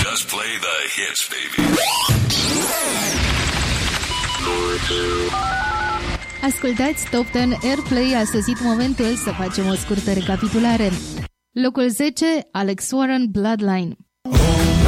Just play the hits, baby. Ascultați Top 10 Airplay, a sosit momentul să facem o scurtă recapitulare. Locul 10, Alex Warren, Bloodline.